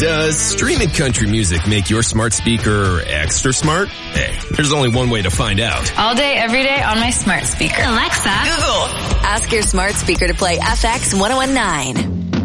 Does streaming country music make your smart speaker extra smart? Hey, there's only one way to find out. All day, every day on my smart speaker. Alexa, Google. Ask your smart speaker to play FX 1019.